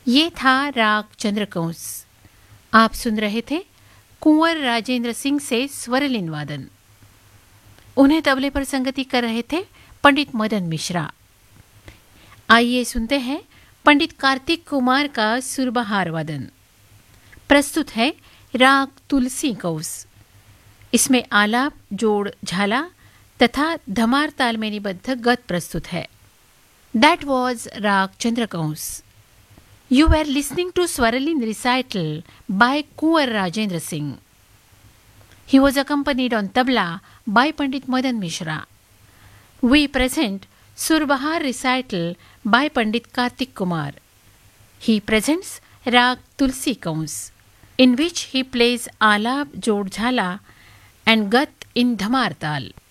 ये था राग चंद्रकंस। आप सुन रहे थे कुंवर राजेंद्र सिंह से स्वरलिन वादन। उन्हें तबले पर संगति कर रहे थे पंडित मदन मिश्रा। आइए सुनते हैं पंडित कार्तिक कुमार का सुरबहार वादन। प्रस्तुत है राग तुलसी कौस। इसमें आलाप, जोड़, झाला तथा धमार ताल में निबद्ध गत प्रस्तुत है। दैट वॉज राग Chandrakauns. You were listening to Swaralin recital by Kunwar Rajendra Singh. He was accompanied on tabla by Pandit Madan Mishra. We present Surbahar recital by Pandit Kartik Kumar. He presents Rag Tulsi Kans, in which he plays Alap, Jod Jhala and Gat in Dhamar Tal.